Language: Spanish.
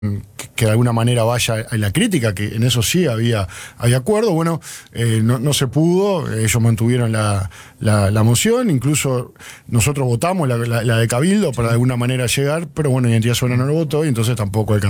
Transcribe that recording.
que de alguna manera vaya a la crítica, que en eso sí había acuerdo. Bueno, no se pudo, ellos mantuvieron la moción, incluso nosotros votamos la de Cabildo para de alguna manera llegar, pero bueno, Identidad Soberana no lo votó y entonces tampoco alcanzó.